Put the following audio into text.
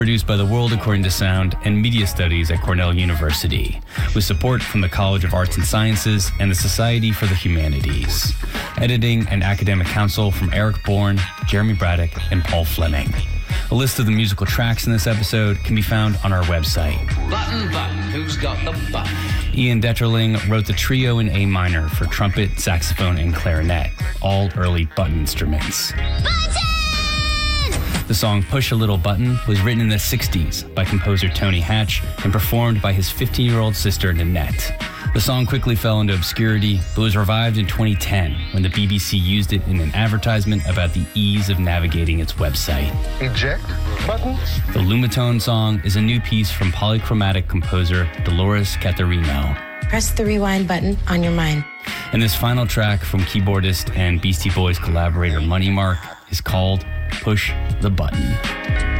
Produced by the World According to Sound and Media Studies at Cornell University, with support from the College of Arts and Sciences and the Society for the Humanities. Editing and academic counsel from Eric Bourne, Jeremy Braddock, and Paul Fleming. A list of the musical tracks in this episode can be found on our website. Button, button, who's got the button? Ian Detterling wrote the trio in A minor for trumpet, saxophone, and clarinet, all early button instruments. The song Push a Little Button was written in the 60s by composer Tony Hatch and performed by his 15-year-old sister Nanette. The song quickly fell into obscurity, but was revived in 2010 when the BBC used it in an advertisement about the ease of navigating its website. Eject button? The Lumitone song is a new piece from polychromatic composer Dolores Catharino. Press the rewind button on your mind. And this final track from keyboardist and Beastie Boys collaborator Money Mark is called Push the Button.